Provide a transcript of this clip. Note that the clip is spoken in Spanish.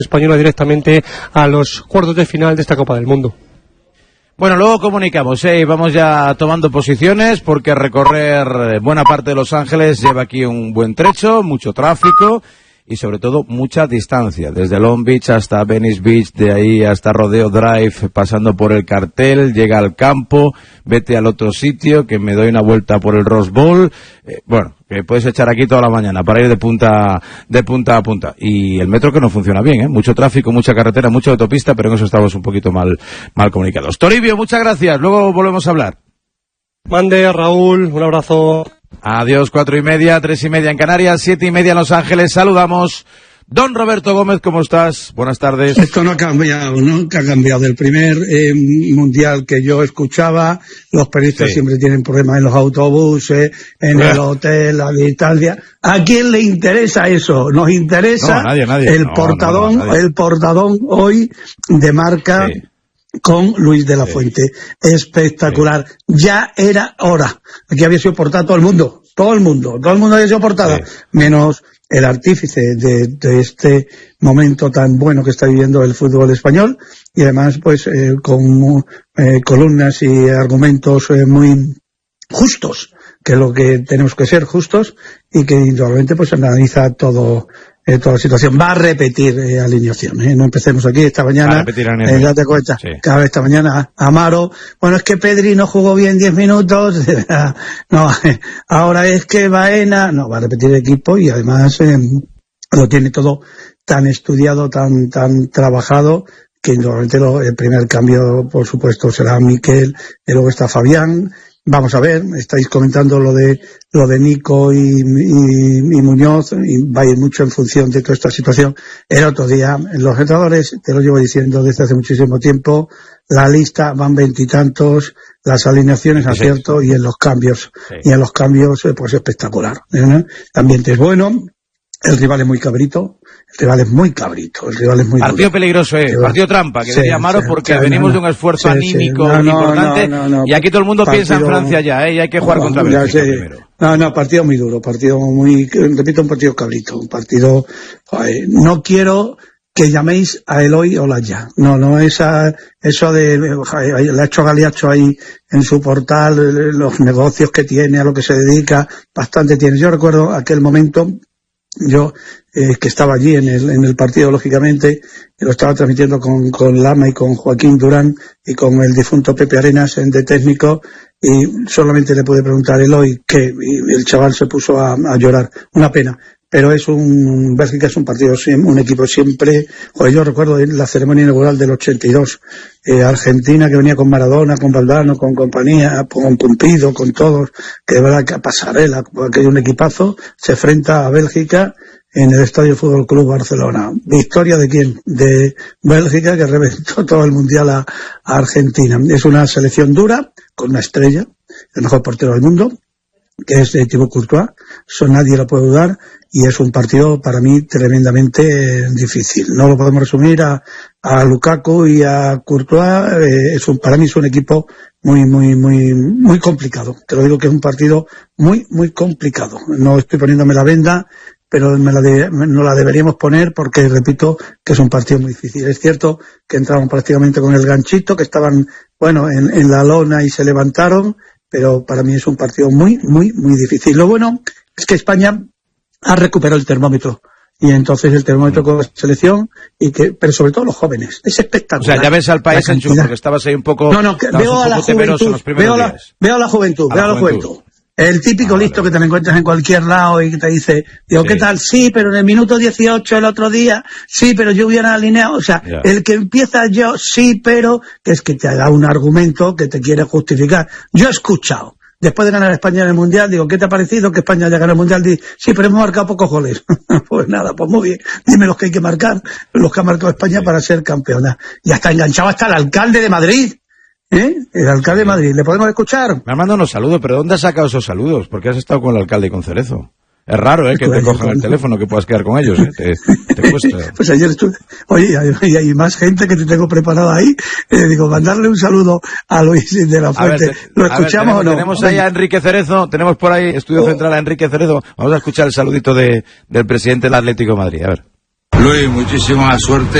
española directamente a los cuartos de final de esta Copa del Mundo. Bueno, luego comunicamos, vamos ya tomando posiciones porque recorrer buena parte de Los Ángeles lleva aquí un buen trecho, mucho tráfico y sobre todo mucha distancia, desde Long Beach hasta Venice Beach, de ahí hasta Rodeo Drive, pasando por el cartel, llega al campo, vete al otro sitio, que me doy una vuelta por el Rose Bowl, bueno, que puedes echar aquí toda la mañana para ir de punta a punta. Y el metro que no funciona bien, mucho tráfico, mucha carretera, mucha autopista, pero en eso estamos un poquito mal comunicados. Toribio, muchas gracias, luego volvemos a hablar. Mande, Raúl, un abrazo. Adiós, 4:30, 3:30 en Canarias, 7:30 en Los Ángeles. Saludamos. Don Roberto Gómez, ¿cómo estás? Buenas tardes. Esto no ha cambiado, nunca ha cambiado. Del primer mundial que yo escuchaba, los periodistas siempre tienen problemas en los autobuses, en el hotel, la distancia. ¿A quién le interesa eso? Nos interesa nadie. El portadón hoy de Marca. Sí. Con Luis de la Fuente. Espectacular. Sí. Ya era hora. Aquí había sido portada todo el mundo había sido portada, menos el artífice de este momento tan bueno que está viviendo el fútbol español, y además pues con columnas y argumentos muy justos, que es lo que tenemos que ser, justos, y que indudablemente pues analiza toda la situación. Va a repetir alineación, no empecemos aquí. Esta mañana, date cuenta, esta mañana Amaro, bueno, es que Pedri no jugó bien 10 minutos, no, ahora es que Baena, no, va a repetir el equipo, y además lo tiene todo tan estudiado, tan trabajado, que indudablemente el primer cambio, por supuesto, será Miquel, y luego está Fabián. Vamos a ver, estáis comentando lo de Nico y Muñoz, y va a ir mucho en función de toda esta situación. El otro día, en los entrenadores, te lo llevo diciendo desde hace muchísimo tiempo, la lista van 20 y tantos, las alineaciones acierto, y en los cambios, pues espectacular. El ambiente es bueno, el rival es muy cabrito. Partido peligroso, partido trampa, que decía Amaro, porque venimos de un esfuerzo anímico importante, y aquí todo el mundo piensa en Francia ya, y hay que jugar contra Bélgica primero. Partido muy duro, un partido cabrito, un partido, no quiero que llaméis a Eloy Olaya, no eso de, le ha hecho Galiacho ahí en su portal, los negocios que tiene, a lo que se dedica, bastante tiene. Yo recuerdo aquel momento, que estaba allí en el partido, lógicamente, y lo estaba transmitiendo con Lama y con Joaquín Durán y con el difunto Pepe Arenas de técnico, y solamente le pude preguntar a Eloy, y el chaval se puso a llorar. Una pena. Pero Bélgica es un partido, un equipo siempre, yo recuerdo la ceremonia inaugural del 82, Argentina, que venía con Maradona, con Valdano, con compañía, con Pumpido, con todos, que de verdad que Pasarela, que hay un equipazo, se enfrenta a Bélgica en el Estadio Fútbol Club Barcelona. ¿Victoria de quién? De Bélgica, que reventó todo el mundial a Argentina. Es una selección dura, con una estrella, el mejor portero del mundo, que es Thibaut Courtois, eso nadie lo puede dudar, y es un partido para mí tremendamente difícil. No lo podemos resumir a Lukaku y a Courtois, para mí es un equipo muy complicado. Te lo digo, que es un partido muy complicado. No estoy poniéndome la venda, pero no la deberíamos poner, porque repito que es un partido muy difícil. Es cierto que entraron prácticamente con el ganchito, que estaban en la lona y se levantaron, pero para mí es un partido muy difícil. Lo bueno es que España ha recuperado el termómetro, y entonces el termómetro con la selección, pero sobre todo los jóvenes, es espectacular. O sea, ya ves al país en porque estabas ahí un poco... Veo a la juventud, El típico listo que te lo encuentras en cualquier lado y que te dice, ¿qué tal? Sí, pero en el minuto 18 el otro día, sí, pero yo hubiera alineado, o sea, el que empieza sí, pero, que es que te haga un argumento que te quiere justificar. Yo he escuchado, después de ganar España en el Mundial, digo, ¿qué te ha parecido que España haya ganado el Mundial? Dice, sí, pero hemos marcado pocos goles. Pues nada, pues muy bien, dime los que hay que marcar, los que ha marcado España para ser campeona. Ya está enganchado hasta el alcalde de Madrid. El alcalde de Madrid, ¿le podemos escuchar? Me ha mandado unos saludos, pero ¿dónde has sacado esos saludos? Porque has estado con el alcalde y con Cerezo. Es raro, que te cojan el teléfono, que puedas quedar con ellos, te cuesta. Pues ayer estuve, hay más gente que te tengo preparada ahí, digo, mandarle un saludo a Luis de la Fuente. ¿Lo escuchamos o no? Tenemos ahí a Enrique Cerezo, tenemos por ahí, Estudio Central a Enrique Cerezo. Vamos a escuchar el saludito del presidente del Atlético de Madrid, a ver. Luis, muchísima suerte